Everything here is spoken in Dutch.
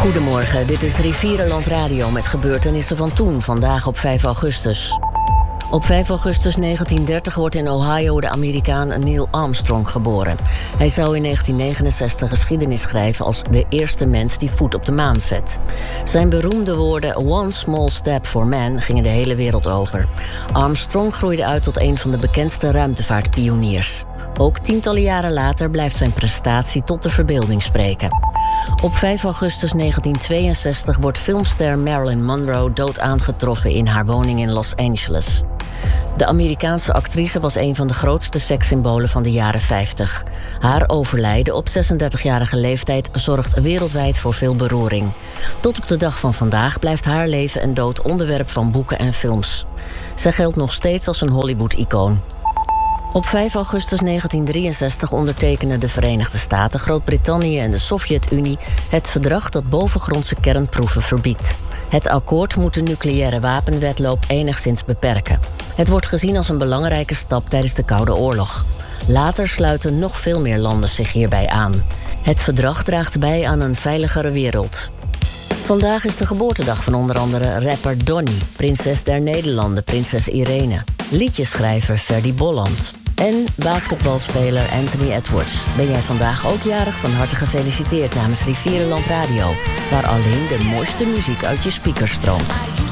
Goedemorgen, dit is Rivierenland Radio met gebeurtenissen van toen, vandaag op 5 augustus. Op 5 augustus 1930 wordt in Ohio de Amerikaan Neil Armstrong geboren. Hij zou in 1969 geschiedenis schrijven als de eerste mens die voet op de maan zet. Zijn beroemde woorden "One small step for man" gingen de hele wereld over. Armstrong groeide uit tot een van de bekendste ruimtevaartpioniers. Ook tientallen jaren later blijft zijn prestatie tot de verbeelding spreken. Op 5 augustus 1962 wordt filmster Marilyn Monroe dood aangetroffen in haar woning in Los Angeles. De Amerikaanse actrice was een van de grootste sekssymbolen van de jaren 50. Haar overlijden op 36-jarige leeftijd zorgt wereldwijd voor veel beroering. Tot op de dag van vandaag blijft haar leven en dood onderwerp van boeken en films. Zij geldt nog steeds als een Hollywood-icoon. Op 5 augustus 1963 ondertekenden de Verenigde Staten, Groot-Brittannië en de Sovjet-Unie het verdrag dat bovengrondse kernproeven verbiedt. Het akkoord moet de nucleaire wapenwedloop enigszins beperken. Het wordt gezien als een belangrijke stap tijdens de Koude Oorlog. Later sluiten nog veel meer landen zich hierbij aan. Het verdrag draagt bij aan een veiligere wereld. Vandaag is de geboortedag van onder andere rapper Donny, prinses der Nederlanden, prinses Irene, liedjeschrijver Ferdy Bolland en basketbalspeler Anthony Edwards. Ben jij vandaag ook jarig? Van harte gefeliciteerd namens Rivierenland Radio, waar alleen de mooiste muziek uit je speakers stroomt.